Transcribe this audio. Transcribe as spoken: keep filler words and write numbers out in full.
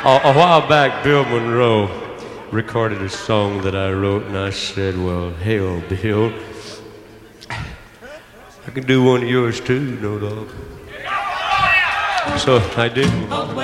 A, a while back, Bill Monroe recorded a song that I wrote, and I said, well, hell, Bill, I can do one of yours too, no dog. So I did.